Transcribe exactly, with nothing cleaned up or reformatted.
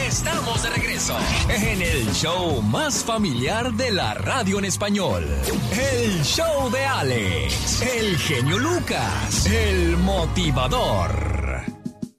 Estamos de regreso en el show más familiar de la radio en español. El show de Alex, el genio Lucas, el motivador.